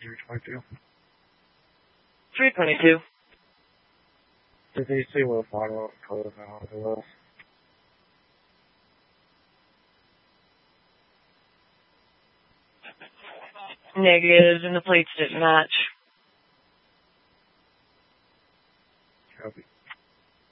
322. 322. Did they say what photo color it was? Negative, and the plates didn't match. Copy.